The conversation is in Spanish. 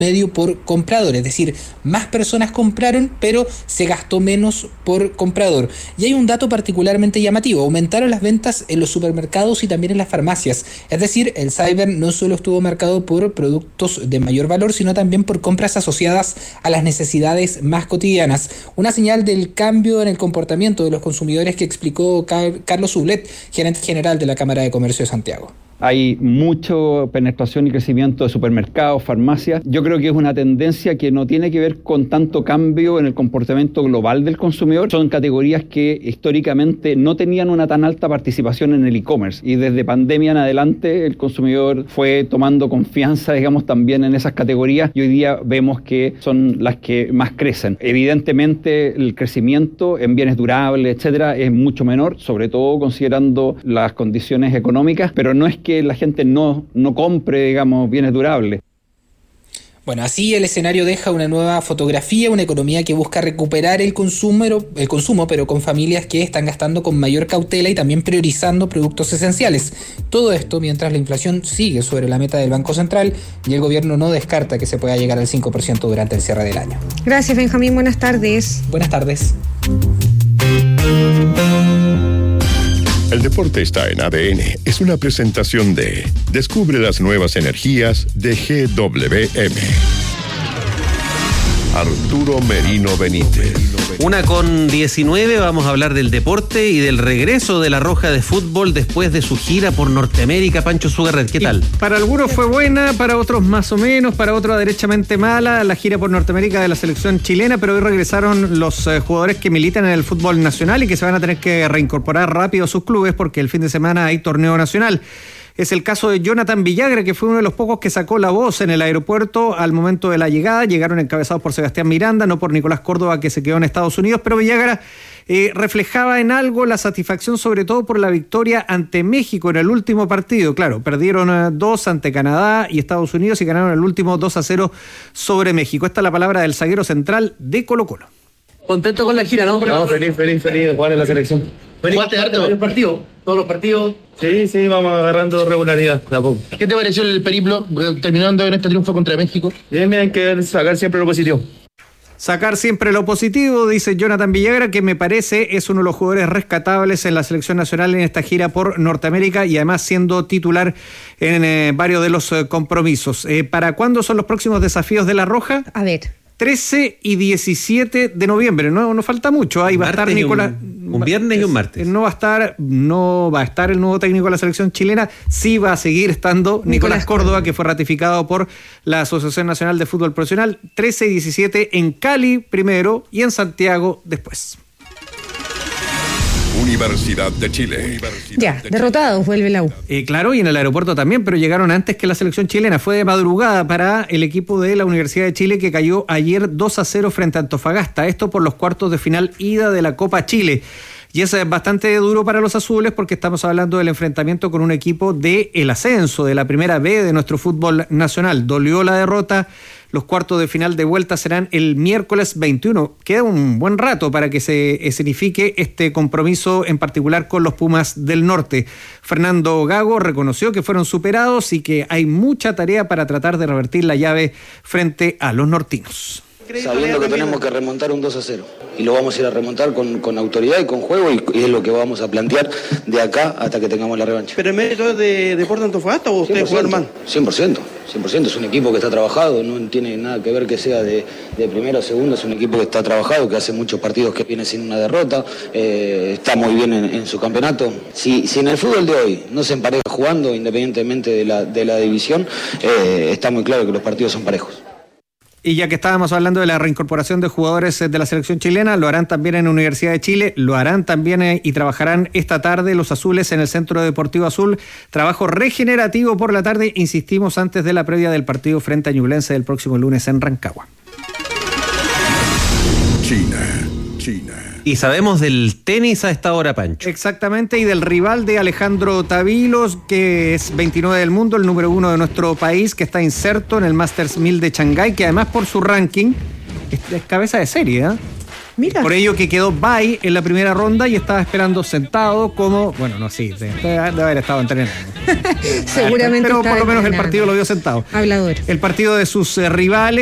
medio por comprador, es decir, más personas compraron, pero se gastó menos por comprador. Y hay un dato particularmente llamativo: aumentaron las ventas en los supermercados y también en las farmacias. Es decir, el Cyber no solo estuvo marcado por productos de mayor valor, sino también por compras asociadas a las necesidades más cotidianas. Una señal del cambio en el comportamiento de los consumidores que explicó Carlos Sublet, gerente general de la Cámara de Comercio de Santiago. Hay mucha penetración y crecimiento de supermercados, farmacias. Yo creo que es una tendencia que no tiene que ver con tanto cambio en el comportamiento global del consumidor. Son categorías que históricamente no tenían una tan alta participación en el e-commerce, y desde pandemia en adelante el consumidor fue tomando confianza, digamos, también en esas categorías, y hoy día vemos que son las que más crecen. Evidentemente el crecimiento en bienes durables, etcétera, es mucho menor, sobre todo considerando las condiciones económicas, pero no es que la gente no compre, digamos, bienes durables. Bueno, así el escenario deja una nueva fotografía, una economía que busca recuperar el consumo, pero con familias que están gastando con mayor cautela y también priorizando productos esenciales. Todo esto mientras la inflación sigue sobre la meta del Banco Central y el gobierno no descarta que se pueda llegar al 5% durante el cierre del año. Gracias, Benjamín. Buenas tardes. Buenas tardes. El deporte está en ADN. Es una presentación de Descubre las nuevas energías de GWM. Arturo Merino Benítez. 1:19, vamos a hablar del deporte y del regreso de la Roja de fútbol después de su gira por Norteamérica. Pancho Sugarret, ¿qué tal? Para algunos fue buena, para otros más o menos, para otros derechamente mala la gira por Norteamérica de la selección chilena, pero hoy regresaron los jugadores que militan en el fútbol nacional y que se van a tener que reincorporar rápido a sus clubes porque el fin de semana hay torneo nacional. Es el caso de Jonathan Villagra, que fue uno de los pocos que sacó la voz en el aeropuerto al momento de la llegada. Llegaron encabezados por Sebastián Miranda, no por Nicolás Córdoba, que se quedó en Estados Unidos, pero Villagra reflejaba en algo la satisfacción, sobre todo por la victoria ante México en el último partido. Claro, perdieron 2 ante Canadá y Estados Unidos y ganaron el último 2-0 sobre México. Esta es la palabra del zaguero central de Colo-Colo. Contento con la gira, ¿no? No, feliz de jugar en la selección. ¿Jugaste harto? ¿Todos los partidos? Sí, vamos agarrando regularidad de a poco. ¿Qué te pareció el periplo terminando en este triunfo contra México? Bien, hay que sacar siempre lo positivo. Sacar siempre lo positivo, dice Jonathan Villagra, que me parece es uno de los jugadores rescatables en la selección nacional en esta gira por Norteamérica y además siendo titular en varios de los compromisos. ¿Para cuándo son los próximos desafíos de La Roja? A ver. 13 y 17 de noviembre, no falta mucho. Ahí va a estar Nicolás. Un viernes y un martes. No va a estar el nuevo técnico de la selección chilena. Sí va a seguir estando Nicolás Córdoba, que fue ratificado por la Asociación Nacional de Fútbol Profesional. 13 y 17 en Cali primero y en Santiago después. Universidad de Chile. Derrotados, vuelve la U. Claro, y en el aeropuerto también, pero llegaron antes que la selección chilena. Fue de madrugada para el equipo de la Universidad de Chile, que cayó ayer 2-0 frente a Antofagasta. Esto por los cuartos de final ida de la Copa Chile. Y es bastante duro para los azules porque estamos hablando del enfrentamiento con un equipo del ascenso, de la primera B de nuestro fútbol nacional. Dolió la derrota. Los cuartos de final de vuelta serán el miércoles 21. Queda un buen rato para que se escenifique este compromiso, en particular con los Pumas del Norte. Fernando Gago reconoció que fueron superados y que hay mucha tarea para tratar de revertir la llave frente a los nortinos. Sabiendo que tenemos que remontar un 2-0 y lo vamos a ir a remontar con autoridad y con juego y es lo que vamos a plantear de acá hasta que tengamos la revancha. ¿Pero el mérito es de Deportes Antofagasta o ustedes jugaron mal? 100%, es un equipo que está trabajado, no tiene nada que ver que sea de primero o segundo, es un equipo que está trabajado, que hace muchos partidos que viene sin una derrota, está muy bien en su campeonato. Si en el fútbol de hoy no se empareja jugando, independientemente de la división, está muy claro que los partidos son parejos. Y ya que estábamos hablando de la reincorporación de jugadores de la selección chilena, lo harán también en Universidad de Chile, lo harán también y trabajarán esta tarde los azules en el Centro Deportivo Azul. Trabajo regenerativo por la tarde, insistimos, antes de la previa del partido frente a Ñublense del próximo lunes en Rancagua. China. Y sabemos del tenis a esta hora, Pancho. Exactamente, y del rival de Alejandro Tavilos, que es 29 del mundo, el número 1 de nuestro país, que está inserto en el Masters 1000 de Shanghái, que además por su ranking es cabeza de serie, ¿eh? Mira. Por ello que quedó bye en la primera ronda y estaba esperando sentado como, bueno, no, sí, de haber estado entrenando. Seguramente. Pero por lo menos el entrenando. partido lo vio sentado. Hablador. El partido de sus rivales.